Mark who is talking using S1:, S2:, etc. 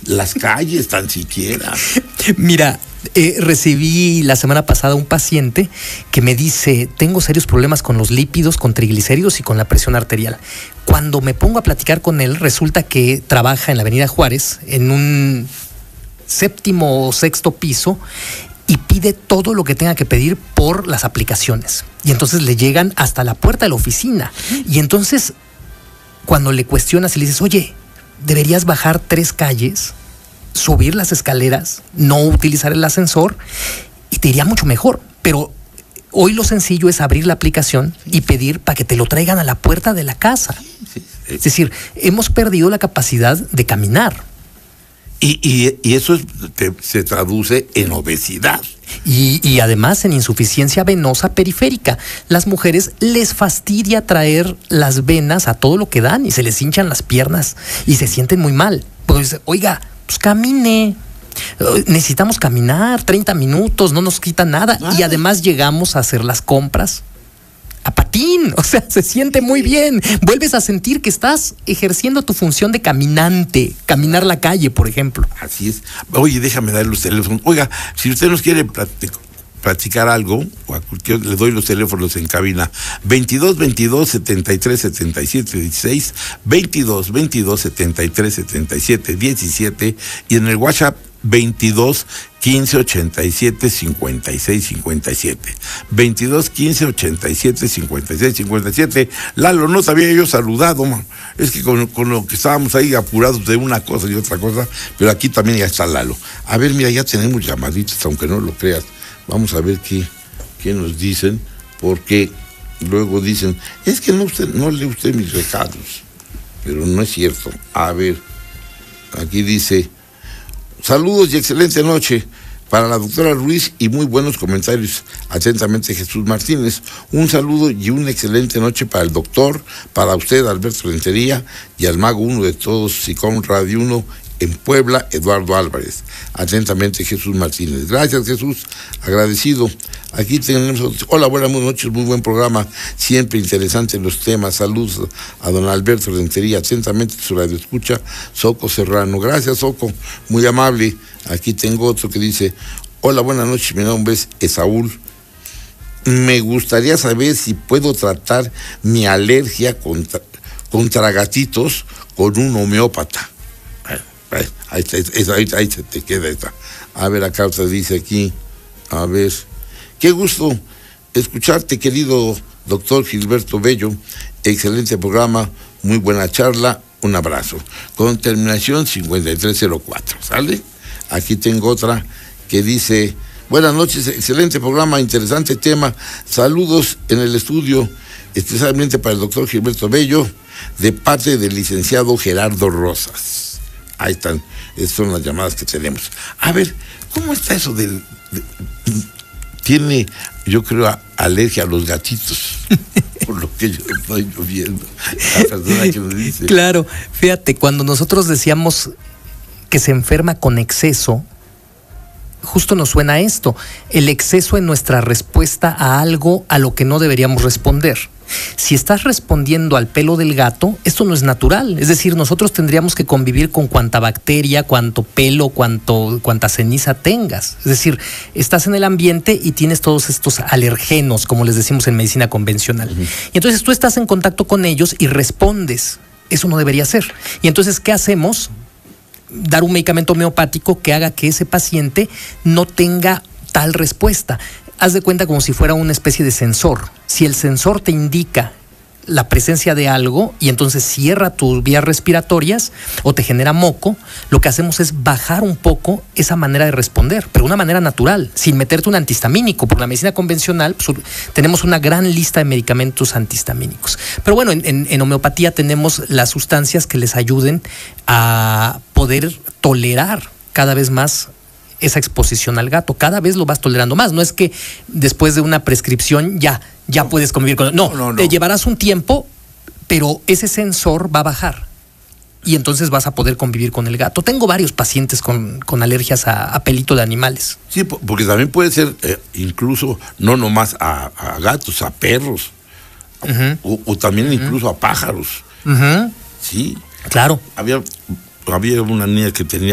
S1: las calles tan siquiera.
S2: Mira, recibí la semana pasada un paciente que me dice, tengo serios problemas con los lípidos, con triglicéridos y con la presión arterial. Cuando me pongo a platicar con él, resulta que trabaja en la Avenida Juárez, en un 7º o 6º piso, y pide todo lo que tenga que pedir por las aplicaciones. Y entonces le llegan hasta la puerta de la oficina. Y entonces, cuando le cuestionas y le dices, oye, deberías bajar 3 calles, subir las escaleras, no utilizar el ascensor, y te iría mucho mejor. Pero hoy lo sencillo es abrir la aplicación y pedir para que te lo traigan a la puerta de la casa. Es decir, hemos perdido la capacidad de caminar.
S1: Y eso se traduce en obesidad.
S2: Y además en insuficiencia venosa periférica. Las mujeres les fastidia traer las venas a todo lo que dan y se les hinchan las piernas y se sienten muy mal. Pues, oiga, pues camine. Necesitamos caminar 30 minutos, no nos quita nada. Y además llegamos a hacer las compras a patín, o sea, se siente muy bien. Vuelves a sentir que estás ejerciendo tu función de caminante, caminar la calle, por ejemplo.
S1: Así es. Oye, déjame darle los teléfonos. Oiga, si usted nos quiere platicar algo, o a cualquier, le doy los teléfonos en cabina: 22-22-73-77-16, 22-22-73-77-17, y en el WhatsApp 22-15-87-56-57. 22-15-87-56-57. Lalo, no te había yo saludado, man. Es que con lo que estábamos ahí apurados de una cosa y otra cosa, pero aquí también ya está Lalo. A ver, mira, ya tenemos llamaditas, aunque no lo creas. Vamos a ver qué nos dicen, porque luego dicen, es que no lee usted mis recados, pero no es cierto. A ver, aquí dice: saludos y excelente noche para la doctora Ruiz y muy buenos comentarios. Atentamente, Jesús Martínez. Un saludo y una excelente noche para el doctor, para usted, Alberto Rentería, y al mago 1 de todos, Sicom Radio 1 en Puebla, Eduardo Álvarez. Atentamente, Jesús Martínez. Gracias, Jesús, agradecido. Aquí tenemos, hola, buenas noches, muy buen programa, siempre interesantes los temas. Saludos a don Alberto Rentería. Atentamente, su radio escucha, Soco Serrano. Gracias, Soco, muy amable. Aquí tengo otro que dice: hola, buenas noches, mi nombre es Esaúl. Me gustaría saber si puedo tratar mi alergia contra gatitos con un homeópata. Ahí se te queda esta. A ver, acá te dice aquí, a ver, qué gusto escucharte, querido doctor Gilberto Bello, excelente programa, muy buena charla, un abrazo. Con terminación 5304, ¿sale? Aquí tengo otra que dice: buenas noches, excelente programa, interesante tema, saludos en el estudio, especialmente para el doctor Gilberto Bello, de parte del licenciado Gerardo Rosas. Ahí están, esas son las llamadas que tenemos. A ver, ¿cómo está eso tiene, yo creo, alergia a los gatitos? Por lo que yo estoy viendo. La persona que nos dice.
S2: Claro, fíjate, cuando nosotros decíamos que se enferma con exceso, justo nos suena esto: el exceso en nuestra respuesta a algo a lo que no deberíamos responder. Si estás respondiendo al pelo del gato, esto no es natural. Es decir, nosotros tendríamos que convivir con cuanta bacteria, cuánto pelo, cuánta ceniza tengas. Es decir, estás en el ambiente y tienes todos estos alergenos, como les decimos en medicina convencional. Y entonces tú estás en contacto con ellos y respondes. Eso no debería ser. Y entonces, ¿qué hacemos? Dar un medicamento homeopático que haga que ese paciente no tenga tal respuesta. Haz de cuenta como si fuera una especie de sensor. Si el sensor te indica la presencia de algo y entonces cierra tus vías respiratorias o te genera moco, lo que hacemos es bajar un poco esa manera de responder, pero de una manera natural, sin meterte un antihistamínico. Por la medicina convencional pues, tenemos una gran lista de medicamentos antihistamínicos. Pero bueno, en homeopatía tenemos las sustancias que les ayuden a poder tolerar cada vez más esa exposición al gato. Cada vez lo vas tolerando más. No es que después de una prescripción ya puedes convivir con él. No. Te llevarás un tiempo, pero ese sensor va a bajar y entonces vas a poder convivir con el gato. Tengo varios pacientes con alergias a pelito de animales.
S1: Sí, porque también puede ser incluso no nomás a gatos, a perros, o también incluso a pájaros. Sí.
S2: Claro.
S1: Había una niña que tenía